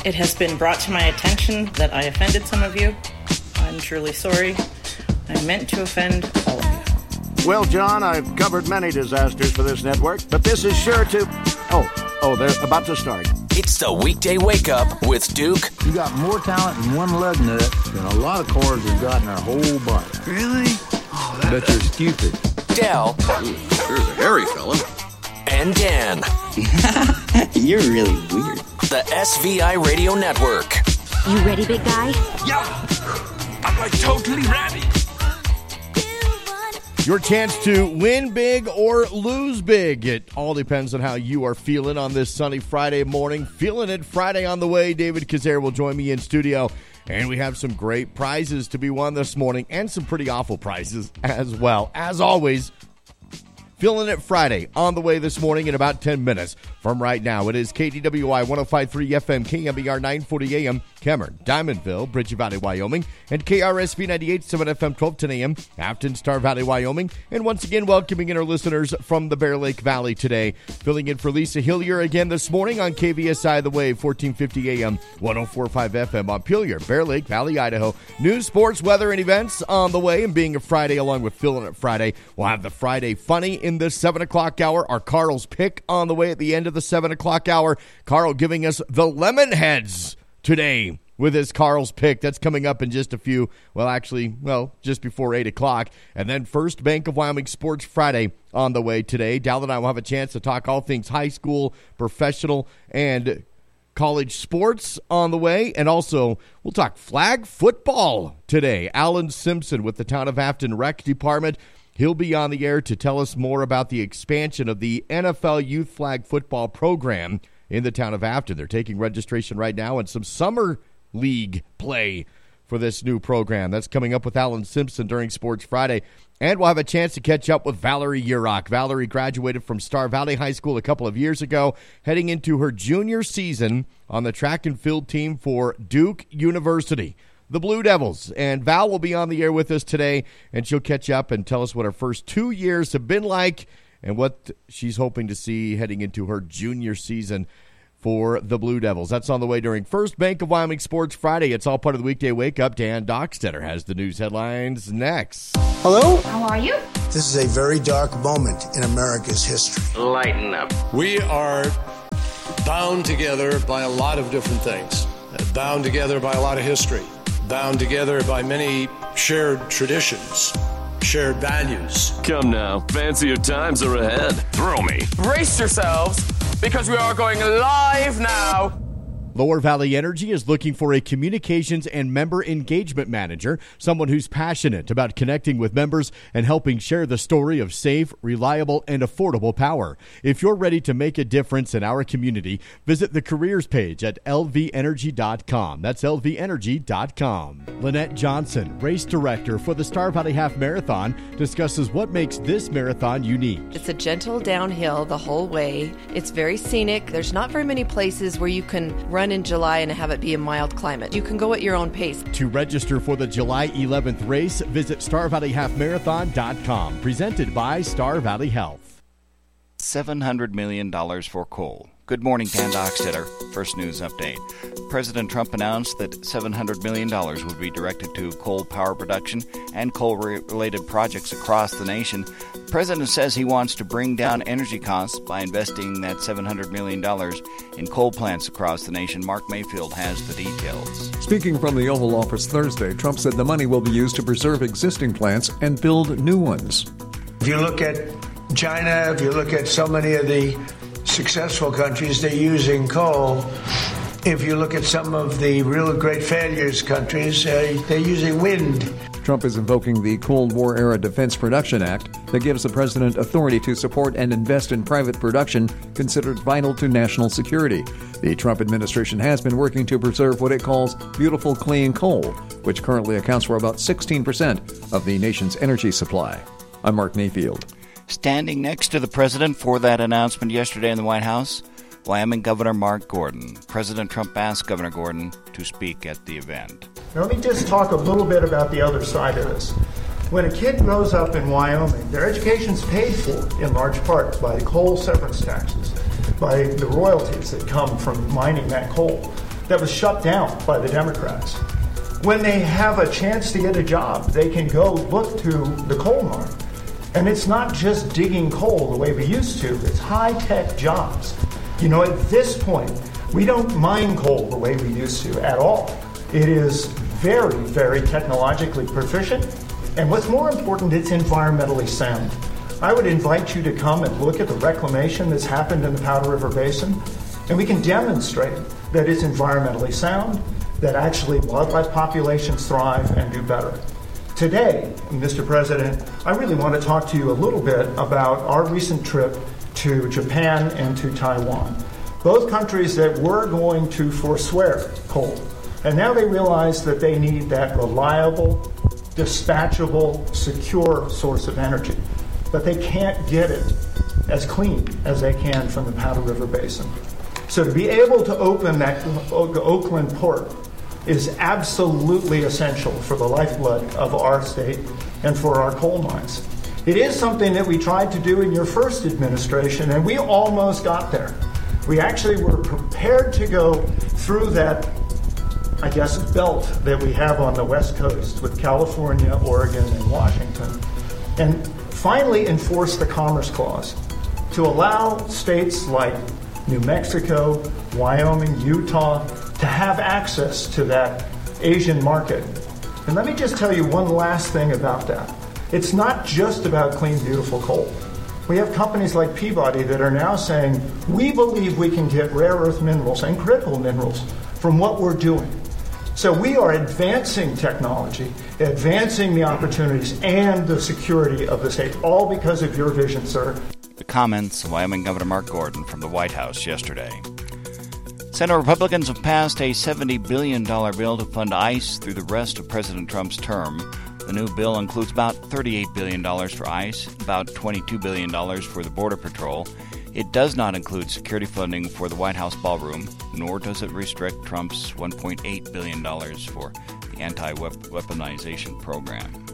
It has been brought to my attention that I offended some of you. I'm truly sorry. I meant to offend all of you. Well, John, I've covered many disasters for this network, but this is sure to... Oh, they're about to start. It's the weekday wake-up with Duke. You got more talent in one lug nut than a lot of cars have got in their whole body. Really? Oh, but you're stupid. Del. There's a hairy fella. And Dan. You're really weird. The SVI Radio Network. You ready, big guy? Yeah. I'm like totally ready. Your chance to win big or lose big. It all depends on how you are feeling on this sunny Friday morning. Feeling it Friday on the way. David Kazare will join me in studio. And we have some great prizes to be won this morning and some pretty awful prizes as well. As always, Feeling It Friday on the way this morning in about 10 minutes from right now. It is KDWI 105.3 FM, KMBR 940 AM, Cameron, Diamondville, Bridge Valley, Wyoming, and KRSP 98.7 FM, 1210 AM, Afton, Star Valley, Wyoming. And once again, welcoming in our listeners from the Bear Lake Valley today. Filling in for Lisa Hillier again this morning on KVSI The Wave, 1450 AM, 104.5 FM, Montpelier, Bear Lake Valley, Idaho. News, sports, weather, and events on the way. And being a Friday along with Feeling It Friday, we'll have the Friday Funny in this 7 o'clock hour. Our Carl's Pick on the way at the end of the 7 o'clock hour. Carl giving us the Lemonheads today with his Carl's Pick. That's coming up in just a few, just before 8 o'clock. And then First Bank of Wyoming Sports Friday on the way today. Dal and I will have a chance to talk all things high school, professional, and college sports on the way. And also, we'll talk flag football today. Alan Simpson with the Town of Afton Rec Department. He'll be on the air to tell us more about the expansion of the NFL Youth Flag Football program in the Town of Afton. They're taking registration right now and some summer league play for this new program. That's coming up with Alan Simpson during Sports Friday. And we'll have a chance to catch up with Valerie Urach. Valerie graduated from Star Valley High School a couple of years ago, heading into her junior season on the track and field team for Duke University, the Blue Devils. And Val will be on the air with us today, and she'll catch up and tell us what her first 2 years have been like and what she's hoping to see heading into her junior season for the Blue Devils. That's on the way during First Bank of Wyoming Sports Friday. It's all part of the weekday wake-up. Dan Dockstetter has the news headlines next. Hello? How are you? This is a very dark moment in America's history. Lighten up. We are bound together by a lot of different things. Bound together by a lot of history. Bound together by many shared traditions, shared values. Come now, fancier times are ahead. Thrill me. Brace yourselves, because we are going live now. Lower Valley Energy is looking for a communications and member engagement manager, someone who's passionate about connecting with members and helping share the story of safe, reliable, and affordable power. If you're ready to make a difference in our community, visit the careers page at lvenergy.com. That's lvenergy.com. Lynette Johnson, race director for the Star Valley Half Marathon, discusses what makes this marathon unique. It's a gentle downhill the whole way. It's very scenic. There's not very many places where you can run in July and have it be a mild climate. You can go at your own pace. To register for the July 11th race, visit StarValleyHalfMarathon.com. Presented by Star Valley Health. $700 million for coal. Good morning, Dan Dockstetter. First news update. President Trump announced that $700 million would be directed to coal power production and coal-related projects across the nation. The president says he wants to bring down energy costs by investing that $700 million in coal plants across the nation. Mark Mayfield has the details. Speaking from the Oval Office Thursday, Trump said the money will be used to preserve existing plants and build new ones. If you look at China, if you look at so many of the successful countries, they're using coal. If you look at some of the real great failures countries, they're using wind. Trump is invoking the Cold War-era Defense Production Act that gives the president authority to support and invest in private production considered vital to national security. The Trump administration has been working to preserve what it calls beautiful clean coal, which currently accounts for about 16% of the nation's energy supply. I'm Mark Mayfield. Standing next to the president for that announcement yesterday in the White House, Wyoming Governor Mark Gordon. President Trump asked Governor Gordon to speak at the event. Now, let me just talk a little bit about the other side of this. When a kid grows up in Wyoming, their education's paid for in large part by coal severance taxes, by the royalties that come from mining that coal. that was shut down by the Democrats. When they have a chance to get a job, they can go look to the coal mine. And it's not just digging coal the way we used to. It's high-tech jobs. You know, at this point, we don't mine coal the way we used to at all. It is very, very technologically proficient. And what's more important, it's environmentally sound. I would invite you to come and look at the reclamation that's happened in the Powder River Basin, and we can demonstrate that it's environmentally sound, that actually wildlife populations thrive and do better. Today, Mr. President, I really want to talk to you a little bit about our recent trip to Japan and to Taiwan, both countries that were going to forswear coal. And now they realize that they need that reliable, dispatchable, secure source of energy. But they can't get it as clean as they can from the Powder River Basin. So to be able to open that Oakland port is absolutely essential for the lifeblood of our state and for our coal mines. It is something that we tried to do in your first administration, and we almost got there. We actually were prepared to go through that, I guess, belt that we have on the West Coast with California, Oregon, and Washington, and finally enforce the Commerce Clause to allow states like New Mexico, Wyoming, Utah to have access to that Asian market. And let me just tell you one last thing about that. It's not just about clean, beautiful coal. We have companies like Peabody that are now saying, we believe we can get rare earth minerals and critical minerals from what we're doing. So we are advancing technology, advancing the opportunities and the security of the state, all because of your vision, sir. The comments of Wyoming Governor Mark Gordon from the White House yesterday. Senate Republicans have passed a $70 billion bill to fund ICE through the rest of President Trump's term. The new bill includes about $38 billion for ICE, about $22 billion for the Border Patrol. It does not include security funding for the White House ballroom, nor does it restrict Trump's $1.8 billion for the anti-weaponization program.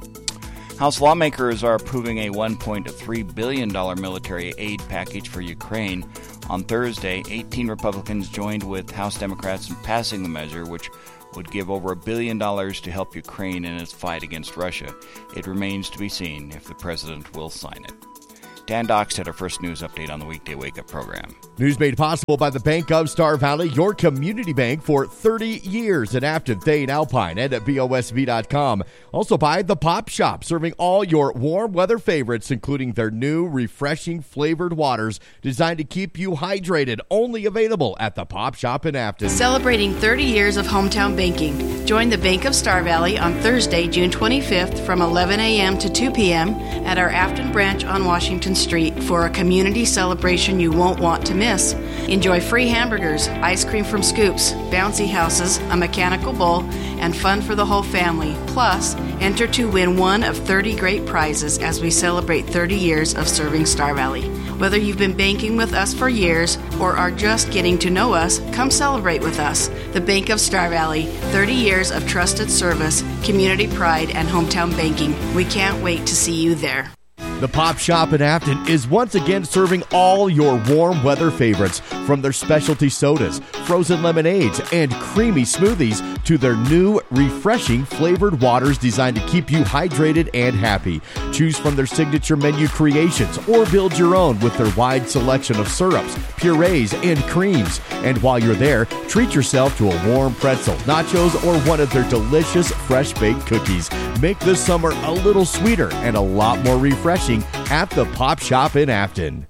House lawmakers are approving a $1.3 billion military aid package for Ukraine. On Thursday, 18 Republicans joined with House Democrats in passing the measure, which would give over $1 billion to help Ukraine in its fight against Russia. It remains to be seen if the president will sign it. Dan Dockstead, our first news update on the weekday wake-up program. News made possible by the Bank of Star Valley, your community bank for 30 years at Afton, Thane, Alpine, and at BOSV.com. Also by The Pop Shop, serving all your warm weather favorites, including their new refreshing flavored waters designed to keep you hydrated. Only available at The Pop Shop in Afton. Celebrating 30 years of hometown banking. Join the Bank of Star Valley on Thursday, June 25th from 11 a.m. to 2 p.m. at our Afton branch on Washington Street for a community celebration you won't want to miss. Enjoy free hamburgers, ice cream from Scoops, bouncy houses, a mechanical bull, and fun for the whole family. Plus, enter to win one of 30 great prizes as we celebrate 30 years of serving Star Valley. Whether you've been banking with us for years or are just getting to know us, come celebrate with us. The Bank of Star Valley, 30 years of trusted service, community pride, and hometown banking. We can't wait to see you there. The Pop Shop in Afton is once again serving all your warm weather favorites, from their specialty sodas, frozen lemonades, and creamy smoothies to their new refreshing flavored waters designed to keep you hydrated and happy. Choose from their signature menu creations or build your own with their wide selection of syrups, purees, and creams. And while you're there, treat yourself to a warm pretzel, nachos, or one of their delicious fresh-baked cookies. Make this summer a little sweeter and a lot more refreshing at the Pop Shop in Afton.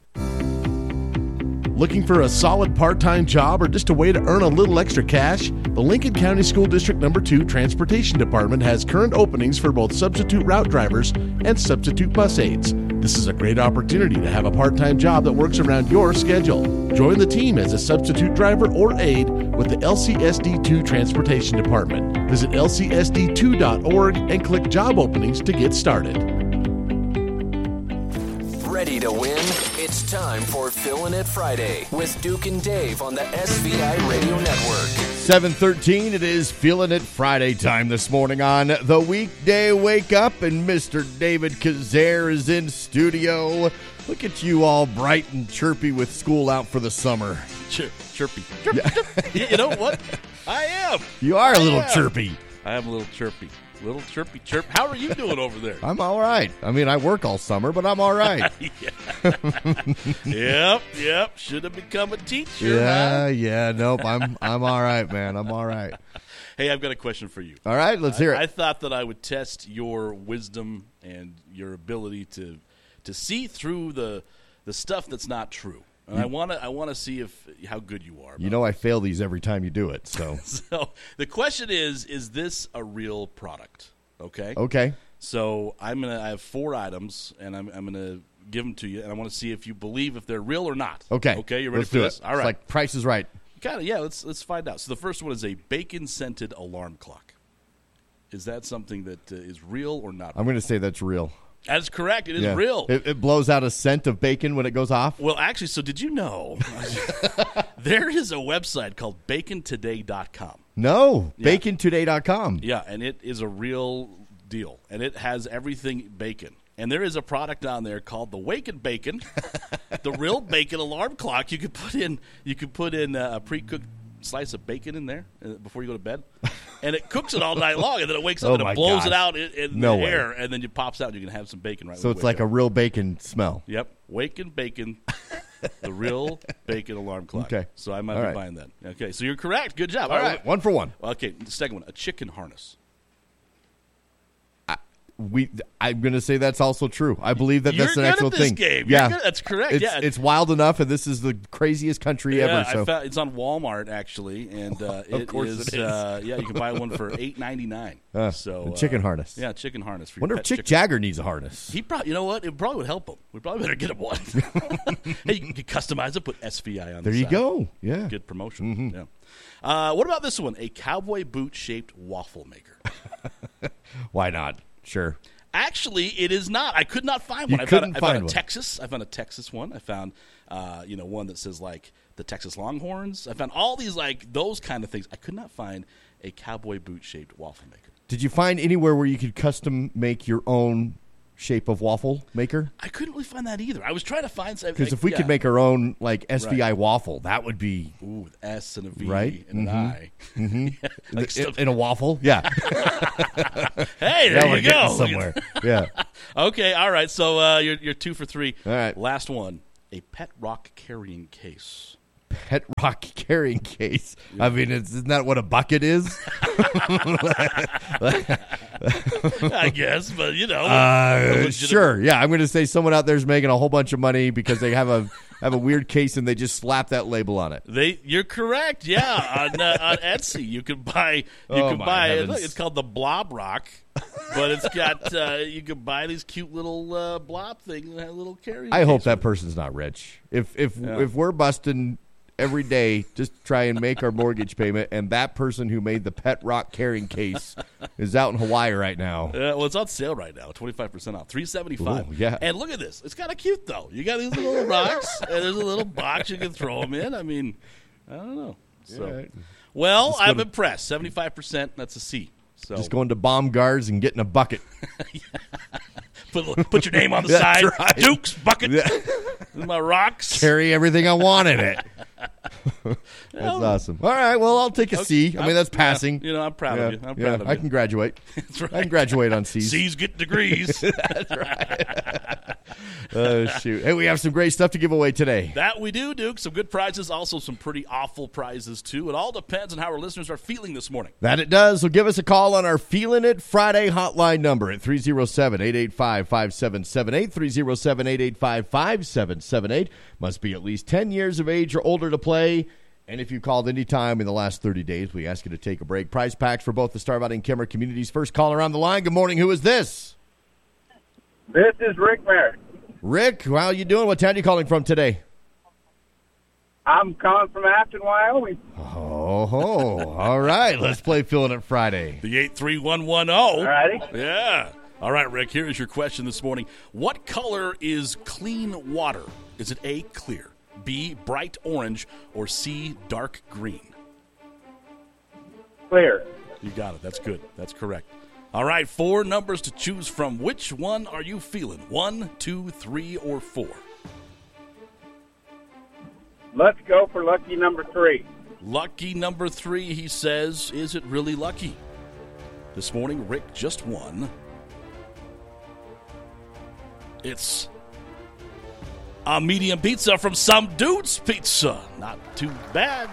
Looking for a solid part-time job or just a way to earn a little extra cash? The Lincoln County School District No. 2 Transportation Department has current openings for both substitute route drivers and substitute bus aides. This is a great opportunity to have a part-time job that works around your schedule. Join the team as a substitute driver or aide with the LCSD2 Transportation Department. Visit lcsd2.org and click Job Openings to get started. Ready to win? It's time for Fillin' It Friday with Duke and Dave on the SVI Radio Network. 7:13, it is Fillin' It Friday time this morning on the weekday wake up, and Mr. David Kazare is in studio. Look at you all bright and chirpy with school out for the summer. chirpy. You know what? I am. You are a little chirpy. I am a little chirpy. Little chirpy chirp. How are you doing over there? I'm all right. I mean, I work all summer, but I'm all right. Yep. Should have become a teacher. Yeah. Nope. I'm all right, man. I'm all right. Hey, I've got a question for you. All right, let's hear it. I thought that I would test your wisdom and your ability to see through the stuff that's not true. And I want to see how good you are. You know I fail these every time you do it. So So the question is this a real product? Okay. Okay. So I have 4 items, and I'm gonna give them to you, and I want to see if you believe if they're real or not. Okay. Okay. You ready Let's for do this? it. All right. It's like Price is Right. Kind of. Yeah. Let's find out. So the first one is a bacon-scented alarm clock. Is that something that is real or not? I'm going to say that's real. That is correct. It is real. It blows out a scent of bacon when it goes off? Well, actually, so did you know there is a website called bacontoday.com? No, bacontoday.com. Yeah, and it is a real deal, and it has everything bacon. And there is a product on there called the Waken Bacon, the real bacon alarm clock. You could put in a pre-cooked slice of bacon in there before you go to bed, and it cooks it all night long, and then it wakes up and it blows it out in the air, and then it pops out and you can have some bacon right. So it's like a real bacon smell. Yep, Waken Bacon, the real bacon alarm clock. Okay, so I might be buying that. Okay, so you're correct. Good job. All right, 1 for 1. Okay, the second one, a chicken harness. I'm going to say that's also true. I believe that's an good actual at this thing. Game. Yeah, that's correct. It's wild enough, and this is the craziest country ever. So. I found it's on Walmart actually, and of course it is. You can buy one for $8.99. So a chicken harness. Yeah, chicken harness. For wonder if Chick Jagger needs a harness. He probably, you know what? It probably would help him. We probably better get him one. Hey, you can customize it. Put SVI on. There the you side. go. Yeah, good promotion. Mm-hmm. Yeah. What about this one? A cowboy boot shaped waffle maker. Why not? Sure. Actually, it is not. I could not find one. I found a Texas. I found a Texas one. I found, one that says like the Texas Longhorns. I found all these like those kind of things. I could not find a cowboy boot shaped waffle maker. Did you find anywhere where you could custom make your own shape of waffle maker? I couldn't really find that either. I was trying to find something. Because if we could make our own like SVI waffle, that would be with S and a V an and I. Mm-hmm. In a waffle, yeah. Hey, there you go. Somewhere, yeah. Okay, all right. So you're 2 for 3. All right. Last one, a pet rock carrying case. Pet rock carrying case. I mean, isn't that what a bucket is? I guess, but sure. Yeah, I'm going to say someone out there is making a whole bunch of money because they have a weird case and they just slap that label on it. You're correct. Yeah, on Etsy you can buy. It's called the Blob Rock, but it's got you can buy these cute little blob things that have little carrying. I hope that person's not rich. If we're busting every day just try and make our mortgage payment, and that person who made the pet rock carrying case is out in Hawaii right now. Well, it's on sale right now, 25% off, $375. Ooh, yeah. And look at this. It's kind of cute, though. You got these little rocks, and there's a little box you can throw them in. I mean, I don't know. So, well, I'm impressed. 75%, that's a C. So just going to Baumgart's and getting a bucket. Put your name on the side. Right. Duke's bucket. My rocks. Carry everything I want in it. That's awesome. All right, well, I'll take a C. I mean, that's passing. I'm proud of you. I'm proud of you. I can graduate. That's right. I can graduate on C's. C's get degrees. That's right. Oh, shoot. Hey, we have some great stuff to give away today. That we do, Duke. Some good prizes, also some pretty awful prizes, too. It all depends on how our listeners are feeling this morning. That it does. So give us a call on our Feeling It Friday hotline number at 307-885-5778, 307-885-5778. Must be at least 10 years of age or older to play. And if you called any time in the last 30 days, we ask you to take a break. Prize packs for both the Star Valley and Kemmer communities. First caller on the line. Good morning. Who is this? This is Rick Merritt. Rick, how are you doing? What town are you calling from today? I'm calling from Afton, Wyoming. Oh, all right. Let's play Feeling It Friday. The 83110. All righty. Yeah. All right, Rick, here is your question this morning. What color is clean water? Is it A, clear, B, bright orange, or C, dark green? Clear. You got it. That's good. That's correct. All right, 4 numbers to choose from. Which one are you feeling? 1, 2, 3, or 4? Let's go for lucky number 3. Lucky number 3, he says. Is it really lucky? This morning, Rick just won. It's a medium pizza from Some Dude's Pizza. Not too bad.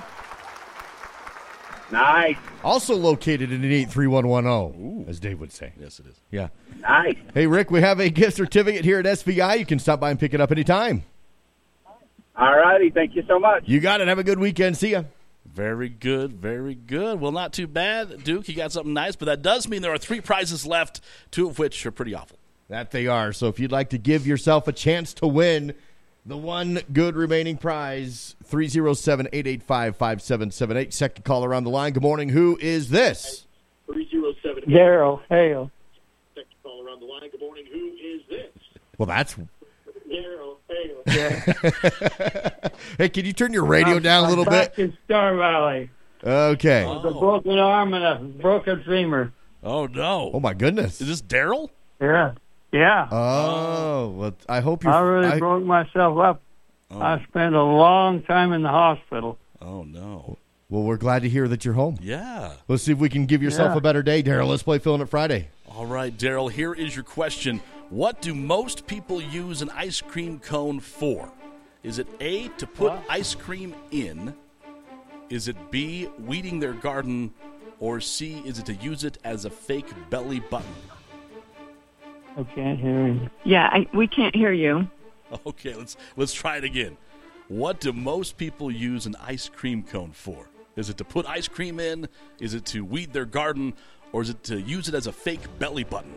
Nice. Also located in an 83110, as Dave would say. Yes, it is. Yeah. Nice. Hey, Rick, we have a gift certificate here at SVI. You can stop by and pick it up anytime. All righty. Thank you so much. You got it. Have a good weekend. See ya. Very good, very good. Well, not too bad, Duke. You got something nice, but that does mean there are 3 prizes left, 2 of which are pretty awful. That they are. So if you'd like to give yourself a chance to win the one good remaining prize, 307-885-5778. Second caller on the line. Good morning. Who is this? 307. Daryl Hale. Second caller on the line. Good morning. Who is this? Well, that's... Daryl Hale. Yeah. Hey, can you turn your radio down a little back bit? in Star Valley. Okay. With a broken arm and a broken femur. Oh, no. Oh, my goodness. Is this Daryl? Yeah. Yeah. Oh, well, I hope you're... I really broke myself up. Oh. I spent a long time in the hospital. Oh, no. Well, we're glad to hear that you're home. Yeah. Let's see if we can give yourself a better day, Daryl. Let's play Filling It Friday. All right, Daryl, here is your question. What do most people use an ice cream cone for? Is it A, to put ice cream in? Is it B, weeding their garden? Or C, is it to use it as a fake belly button? I can't hear you. Yeah, we can't hear you. Okay, let's try it again. What do most people use an ice cream cone for? Is it to put ice cream in? Is it to weed their garden? Or is it to use it as a fake belly button?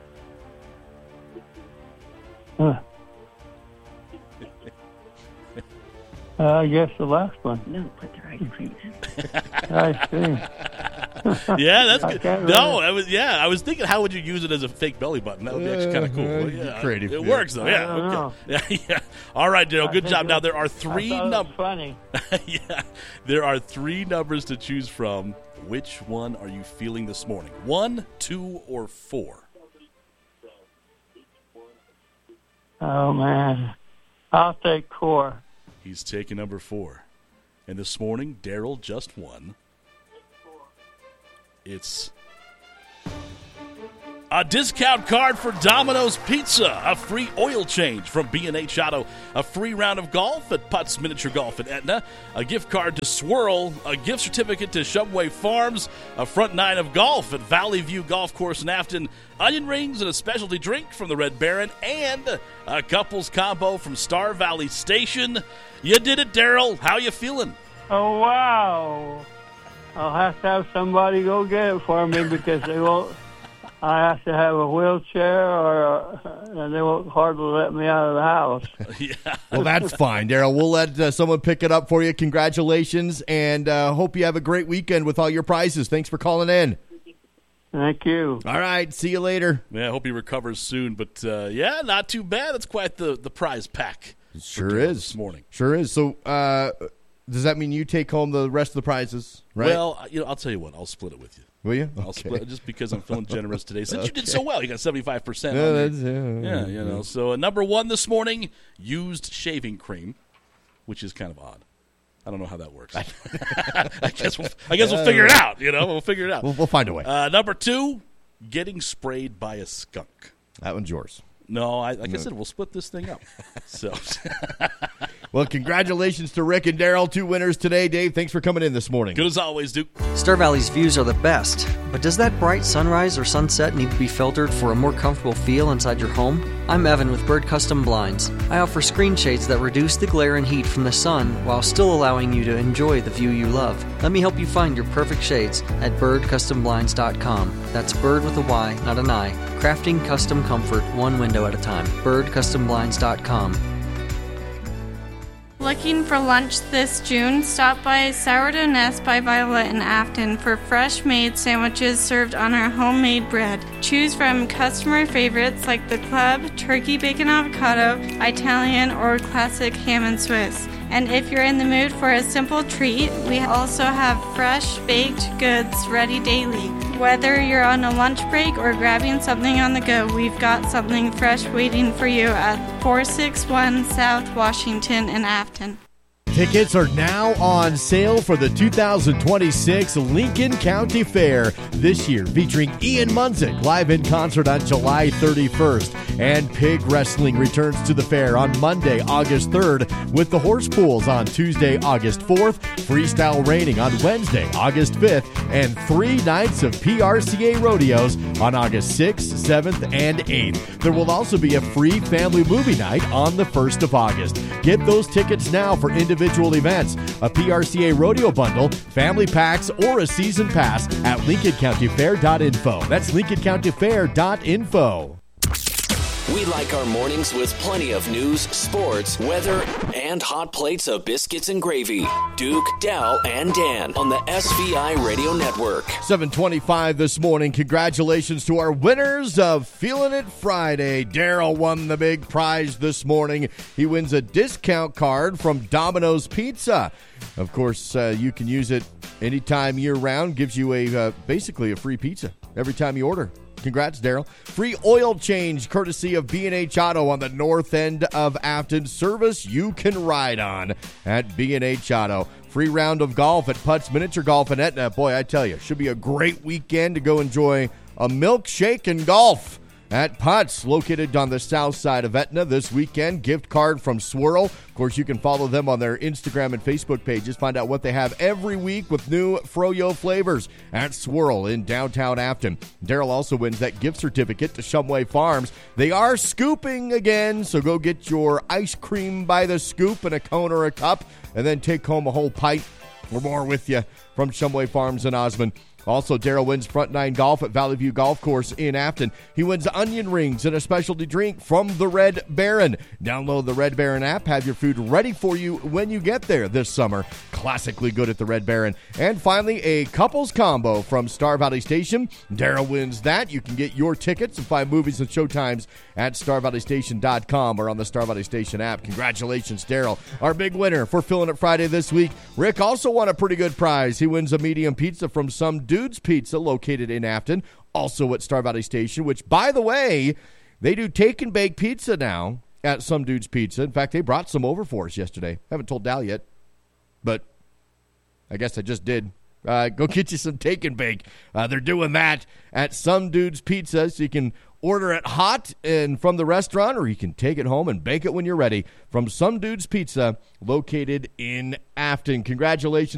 I guess the last one. No, put their ice cream in. Ice cream. Yeah, that's good. Really. No, I was thinking, how would you use it as a fake belly button? That would be actually kind of cool. Well, yeah, creative. It works though. Yeah. Okay. Yeah. All right, Daryl. Good job. Now there are 3 numbers. Funny. Yeah, there are 3 numbers to choose from. Which one are you feeling this morning? 1, 2, or 4? Oh man, I'll take 4. He's taking number 4. And this morning, Daryl just won. It's a discount card for Domino's Pizza, a free oil change from B&H Auto, a free round of golf at Putts Miniature Golf at Etna, a gift card to Swirl, a gift certificate to Shumway Farms, a front 9 of golf at Valley View Golf Course in Afton, onion rings and a specialty drink from the Red Baron, and a couples combo from Star Valley Station. You did it, Daryl. How you feeling? Oh, wow. I'll have to have somebody go get it for me because they won't. I have to have a wheelchair, and they won't hardly let me out of the house. Yeah. Well, that's fine, Daryl. We'll let someone pick it up for you. Congratulations, and hope you have a great weekend with all your prizes. Thanks for calling in. Thank you. All right, see you later. Yeah, I hope he recovers soon. But, yeah, not too bad. That's quite the prize pack. It sure is. This morning. Sure is. So does that mean you take home the rest of the prizes, right? Well, I'll tell you what. I'll split it with you. Will you? I'll split just because I'm feeling generous today. Since you did so well, you got 75%. Yeah, you know. So number 1 this morning, used shaving cream, which is kind of odd. I don't know how that works. I guess we'll figure it out. We'll figure it out. We'll find a way. Number 2, getting sprayed by a skunk. That one's yours. No, like I said, we'll split this thing up. So, well, congratulations to Rick and Daryl, 2 winners today. Dave, thanks for coming in this morning. Good as always, Duke. Star Valley's views are the best, but does that bright sunrise or sunset need to be filtered for a more comfortable feel inside your home? I'm Evan with Bird Custom Blinds. I offer screen shades that reduce the glare and heat from the sun while still allowing you to enjoy the view you love. Let me help you find your perfect shades at birdcustomblinds.com. That's bird with a Y, not an I. Crafting custom comfort one window at a time. birdcustomblinds.com. Looking for lunch this June? Stop by Sourdough Nest by Violet in Afton for fresh-made sandwiches served on our homemade bread. Choose from customer favorites like the Club, Turkey Bacon Avocado, Italian, or Classic Ham and Swiss. And if you're in the mood for a simple treat, we also have fresh baked goods ready daily. Whether you're on a lunch break or grabbing something on the go, we've got something fresh waiting for you at 461 South Washington in Afton. Tickets are now on sale for the 2026 Lincoln County Fair this year, featuring Ian Munzik live in concert on July 31st. And Pig Wrestling returns to the fair on Monday, August 3rd, with the Horse Pools on Tuesday, August 4th, Freestyle Raining on Wednesday, August 5th, and 3 nights of PRCA rodeos on August 6th, 7th, and 8th. There will also be a free family movie night on the 1st of August. Get those tickets now for individual events, a PRCA rodeo bundle, family packs, or a season pass at LincolnCountyFair.info. That's LincolnCountyFair.info. We like our mornings with plenty of news, sports, weather, and hot plates of biscuits and gravy. Duke, Dal, and Dan on the SVI Radio Network. 7:25 this morning. Congratulations to our winners of Feeling It Friday. Daryl won the big prize this morning. He wins a discount card from Domino's Pizza. Of course, you can use it anytime year-round. Gives you basically a free pizza every time you order. Congrats, Daryl. Free oil change courtesy of B&H Auto on the north end of Afton. Service you can ride on at B&H Auto. Free round of golf at Putz Miniature Golf in Etna. Boy, I tell you, should be a great weekend to go enjoy a milkshake and golf at Putz, located on the south side of Etna this weekend. Gift card from Swirl. Of course, you can follow them on their Instagram and Facebook pages. Find out what they have every week with new Froyo flavors at Swirl in downtown Afton. Daryl also wins that gift certificate to Shumway Farms. They are scooping again, so go get your ice cream by the scoop in a cone or a cup, and then take home a whole pint or more with you from Shumway Farms in Osmond. Also, Daryl wins Front 9 Golf at Valley View Golf Course in Afton. He wins onion rings and a specialty drink from the Red Baron. Download the Red Baron app. Have your food ready for you when you get there this summer. Classically good at the Red Baron. And finally, a couples combo from Star Valley Station. Daryl wins that. You can get your tickets and find movies and showtimes at StarValleyStation.com or on the Star Valley Station app. Congratulations, Daryl. Our big winner for Filling It Friday this week. Rick also won a pretty good prize. He wins a medium pizza from Some Dude's Pizza, located in Afton, also at Star Valley Station, which, by the way, they do take and bake pizza now at Some Dude's Pizza. In fact, they brought some over for us yesterday. Haven't told Dal yet, but I guess I just did. Go get you some take and bake. They're doing that at Some Dude's Pizza, so you can order it hot and from the restaurant, or you can take it home and bake it when you're ready from Some Dude's Pizza, located in Afton. Congratulations